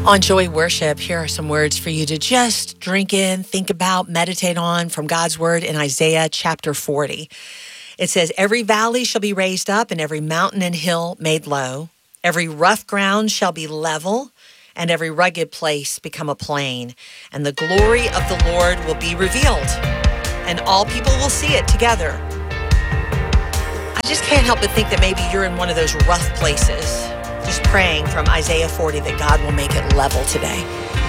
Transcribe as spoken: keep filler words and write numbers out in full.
On Joy Worship, here are some words for you to just drink in, think about, meditate on from God's word in Isaiah chapter forty. It says, "Every valley shall be raised up and every mountain and hill made low. Every rough ground shall be level and every rugged place become a plain. And the glory of the Lord will be revealed and all people will see it together." I just can't help but think that maybe you're in one of those rough places. Just praying from Isaiah forty that God will make it level today.